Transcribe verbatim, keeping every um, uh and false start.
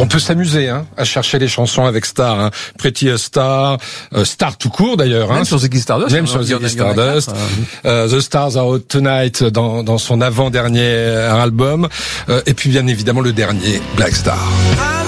On peut s'amuser hein, à chercher les chansons avec Star, hein. Pretty a Star, euh, Star tout court d'ailleurs. Même hein. sur Ziggy Stardust. Même sur Ziggy Stardust. Euh, The Stars Are Out Tonight dans, dans son avant-dernier album. Euh, et puis bien évidemment le dernier, Black Star.